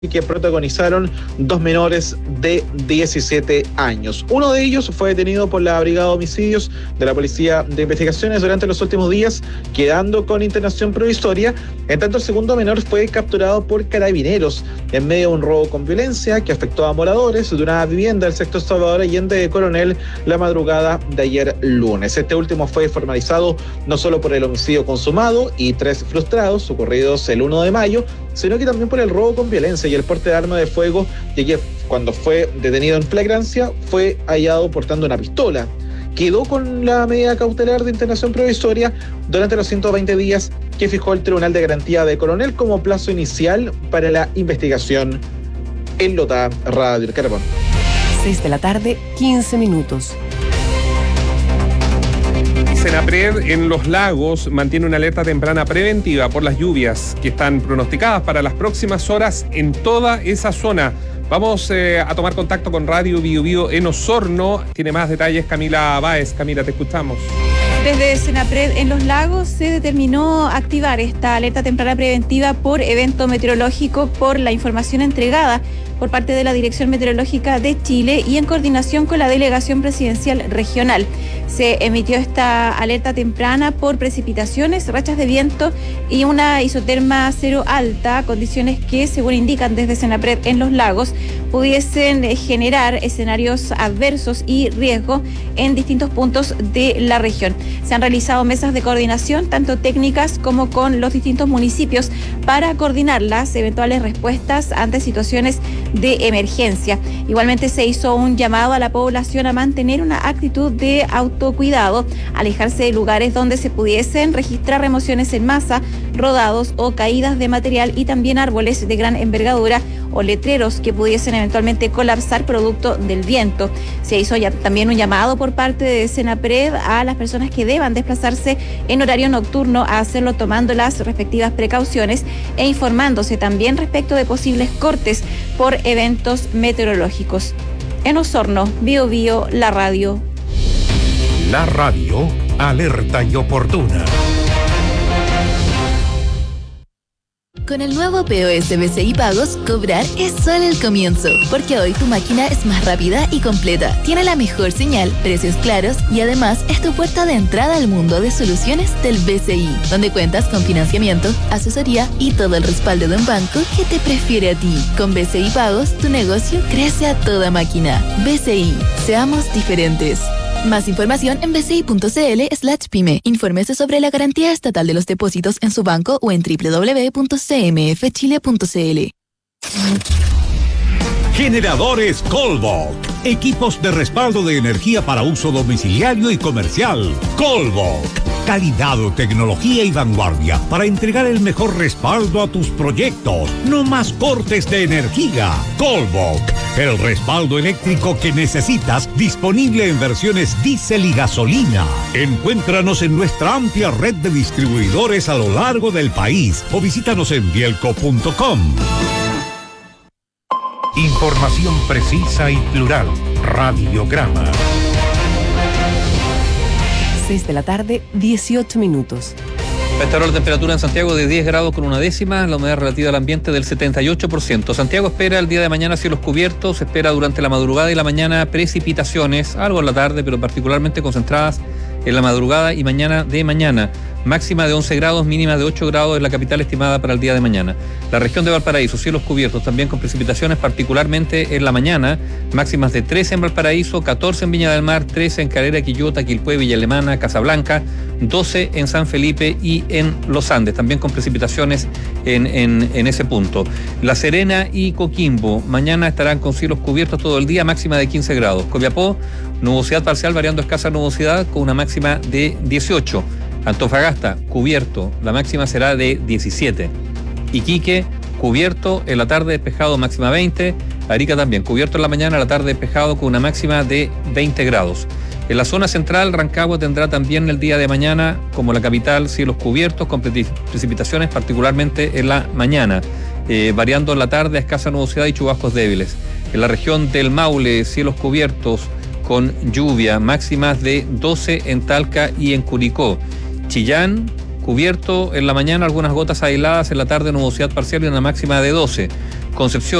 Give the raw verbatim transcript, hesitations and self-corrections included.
que protagonizaron dos menores de diecisiete años. Uno de ellos fue detenido por la Brigada de Homicidios de la Policía de Investigaciones durante los últimos días, quedando con internación provisoria. En tanto, el segundo menor fue capturado por carabineros en medio de un robo con violencia que afectó a moradores de una vivienda del sector Salvador Allende de Coronel la madrugada de ayer lunes. Este último fue formalizado no solo por el homicidio consumado y tres frustrados ocurridos el uno de mayo, sino que también por el robo con violencia y el porte de arma de fuego, ya que cuando fue detenido en flagrancia fue hallado portando una pistola. Quedó con la medida cautelar de internación provisoria durante los ciento veinte días que fijó el Tribunal de Garantía de Coronel como plazo inicial para la investigación en Lota Radio El Carbón. seis de la tarde, quince minutos. Senapred en Los Lagos mantiene una alerta temprana preventiva por las lluvias que están pronosticadas para las próximas horas en toda esa zona. Vamos eh, a tomar contacto con Radio Bio Bio en Osorno. Tiene más detalles Camila Báez. Camila, te escuchamos. Desde Senapred en Los Lagos se determinó activar esta alerta temprana preventiva por evento meteorológico por la información entregada por parte de la Dirección Meteorológica de Chile y en coordinación con la Delegación Presidencial Regional. Se emitió esta alerta temprana por precipitaciones, rachas de viento y una isoterma cero alta, condiciones que, según indican desde Senapred en Los Lagos, pudiesen generar escenarios adversos y riesgo en distintos puntos de la región. Se han realizado mesas de coordinación, tanto técnicas como con los distintos municipios, para coordinar las eventuales respuestas ante situaciones de emergencia. Igualmente se hizo un llamado a la población a mantener una actitud de autocuidado, alejarse de lugares donde se pudiesen registrar remociones en masa, rodados o caídas de material y también árboles de gran envergadura o letreros que pudiesen eventualmente colapsar producto del viento. Se hizo ya también un llamado por parte de Senapred a las personas que deban desplazarse en horario nocturno a hacerlo tomando las respectivas precauciones e informándose también respecto de posibles cortes por eventos meteorológicos. En Osorno, Bio Bio, la radio. La radio, alerta y oportuna. Con el nuevo P O S B C I Pagos, cobrar es solo el comienzo, porque hoy tu máquina es más rápida y completa, tiene la mejor señal, precios claros y además es tu puerta de entrada al mundo de soluciones del B C I, donde cuentas con financiamiento, asesoría y todo el respaldo de un banco que te prefiere a ti. Con B C I Pagos, tu negocio crece a toda máquina. B C I, seamos diferentes. Más información en bci.cl slash pyme. Infórmese sobre la garantía estatal de los depósitos en su banco o en doble u doble u doble u punto c m f chile punto c l. Generadores Colbok. Equipos de respaldo de energía para uso domiciliario y comercial. Colbok. Calidad, tecnología y vanguardia para entregar el mejor respaldo a tus proyectos. No más cortes de energía. Colbok. El respaldo eléctrico que necesitas, disponible en versiones diésel y gasolina. Encuéntranos en nuestra amplia red de distribuidores a lo largo del país o visítanos en bielco punto com. Información precisa y plural. Radiograma. seis de la tarde, dieciocho minutos. A esta hora la temperatura en Santiago de diez grados con una décima, la humedad relativa al ambiente del setenta y ocho por ciento. Santiago espera el día de mañana cielos cubiertos, se espera durante la madrugada y la mañana precipitaciones, algo en la tarde, pero particularmente concentradas en la madrugada y mañana de mañana. Máxima de once grados, mínima de ocho grados en la capital estimada para el día de mañana. La región de Valparaíso, cielos cubiertos también con precipitaciones, particularmente en la mañana. Máximas de trece en Valparaíso, catorce en Viña del Mar, trece en Calera, Quillota, Quilpué, Villa Alemana, Casablanca, doce en San Felipe y en Los Andes, también con precipitaciones en, en, en ese punto. La Serena y Coquimbo, mañana estarán con cielos cubiertos todo el día, máxima de quince grados. Copiapó, nubosidad parcial variando escasa nubosidad con una máxima de dieciocho. Antofagasta, cubierto, la máxima será de diecisiete. Iquique, cubierto, en la tarde despejado, máxima veinte. Arica también, cubierto en la mañana, en la tarde despejado con una máxima de veinte grados. En la zona central, Rancagua tendrá también el día de mañana, como la capital, cielos cubiertos con precipitaciones, particularmente en la mañana, eh, variando en la tarde a escasa nubosidad y chubascos débiles. En la región del Maule, cielos cubiertos con lluvia, máximas de doce en Talca y en Curicó. Chillán, Cubierto en la mañana, algunas gotas aisladas, en la tarde nubosidad parcial y una máxima de doce. Concepción